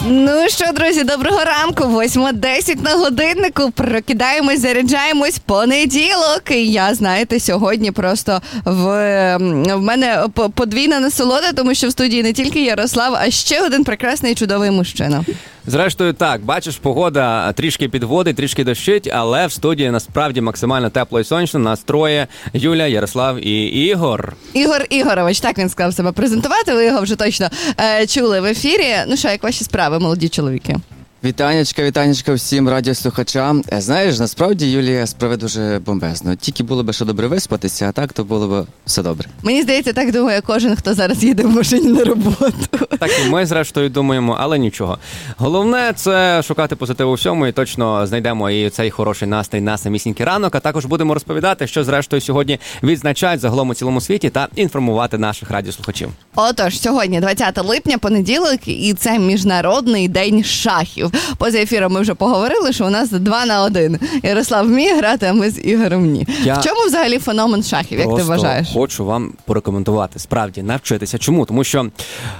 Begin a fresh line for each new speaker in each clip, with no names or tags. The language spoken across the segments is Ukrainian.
Ну що, друзі, доброго ранку. 8:10 на годиннику. Прокидаємось, заряджаємось. Понеділок. І я, знаєте, сьогодні просто в мене подвійна насолода, тому що в студії не тільки Ярослав, а ще один прекрасний і чудовий мужчина.
Зрештою, так, бачиш, погода трішки підводить, трішки дощить, але в студії насправді максимально тепло і сонячно. Нас троє: Юля, Ярослав і Ігор.
Ігор Ігорович, так він сказав себе презентувати, ви його вже точно чули в ефірі. Ну що, як ваші справи, молоді чоловіки?
Вітанечка всім радіослухачам. Знаєш, насправді, Юлія, справи дуже бомбезно. Тільки було б, що добре виспатися, а так то було б все добре.
Мені здається, так думає кожен, хто зараз їде в машині на роботу.
Так і ми, зрештою, думаємо, але нічого. Головне – це шукати позитив у всьому, і точно знайдемо і цей хороший настрій на самісінький ранок, а також будемо розповідати, що, зрештою, сьогодні відзначають загалом у цілому світі та інформувати наших радіослухачів.
Отож, сьогодні 20 липня, понеділок, і це Міжнародний день шахів. Поза ефіром ми вже поговорили, що у нас 2-1. Ярослав вміє грати, а ми з Ігорем ні. В чому взагалі феномен шахів, як ти вважаєш?
Просто хочу вам порекомендувати, справді, навчитися. Чому? Тому що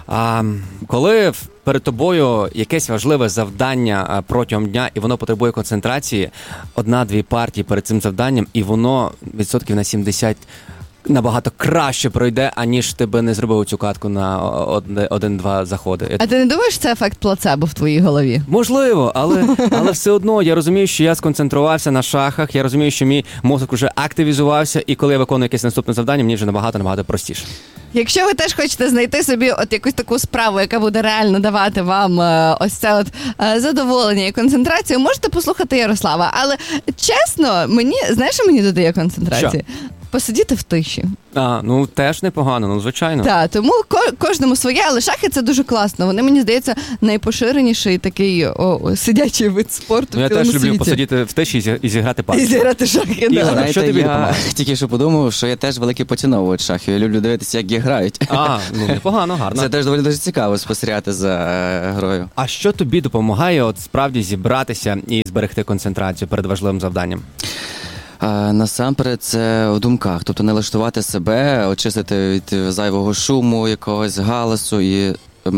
коли перед тобою якесь важливе завдання протягом дня, і воно потребує концентрації, 1-2 партії перед цим завданням, і воно відсотків на 70 набагато краще пройде, аніж ти би не зробив цю катку на 1-2 заходи.
А ти не думаєш, це ефект плацебо в твоїй голові?
Можливо, але все одно я розумію, що я сконцентрувався на шахах, я розумію, що мій мозок вже активізувався, і коли я виконую якесь наступне завдання, мені вже набагато простіше.
Якщо ви теж хочете знайти собі от якусь таку справу, яка буде реально давати вам ось це от задоволення і концентрацію, можете послухати Ярослава. Але чесно, знаєш, що мені додає концентрації?
Що?
Посидіти в тиші.
Ну теж непогано, звичайно.
Так, тому кожному своє, але шахи це дуже класно. Вони, мені здається, найпоширеніший такий сидячий вид спорту в цілому світі.
Я теж люблю посидіти в тиші і зіграти партію.
І зіграти шахи,
Ігор,
да.
Знаєте,
що тобі допомагає?
Я тільки що подумав, що я теж великий поціновувач шахів. Я люблю дивитися, як їх грають.
Непогано, гарно.
Це теж доволі цікаво спостерігати за грою.
А що тобі допомагає от справді зібратися і зберегти концентрацію перед важливим завданням?
Насамперед це в думках, тобто не лаштувати себе, очистити від зайвого шуму, якогось галасу. І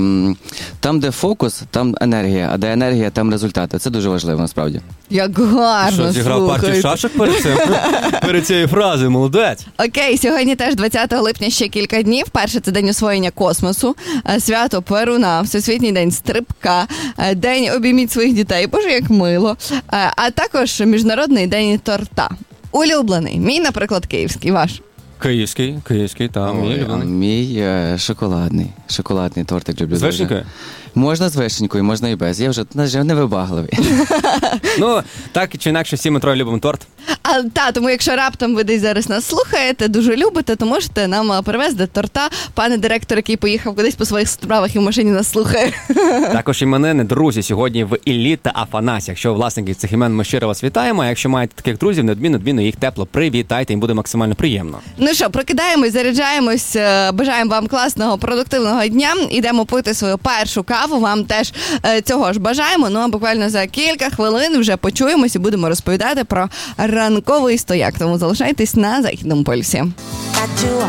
там, де фокус, там енергія, а де енергія, там результати. Це дуже важливо, насправді.
Як гарно,
що, зіграв партію шашок перед цією фразою, молодець.
Окей, сьогодні теж 20 липня ще кілька днів. Перше – це День освоєння космосу, свято Перуна, Всесвітній день стрибка, День обійміть своїх дітей, боже, як мило, а також Міжнародний день торта. Улюблений. Мій, наприклад, київський. Ваш?
Київський, там.
Мій шоколадний тортик люблю.
З вишенькою?
Можна з вишенькою, можна і без. Я вже невибагливий.
Ну, так чи інакше, всі ми троє любимо торт.
Тому якщо раптом ви десь зараз нас слухаєте, дуже любите, то можете нам привезти торта. Пане директор, який поїхав кудись по своїх справах і в машині нас слухає.
Також іменини, друзі, сьогодні в Іллі та Афанасі. Якщо власників цих імен, ми щиро вас вітаємо. А якщо маєте таких друзів, неодмінно їх тепло привітайте, їм буде максимально приємно.
Ну що, прокидаємось, заряджаємось, бажаємо вам класного, продуктивного дня. Ідемо пити свою першу каву, вам теж цього ж бажаємо. Ну а буквально за кілька хвилин вже почуємось і будемо розповідати про ранковий стояк. Тому залишайтесь на Західному полюсі.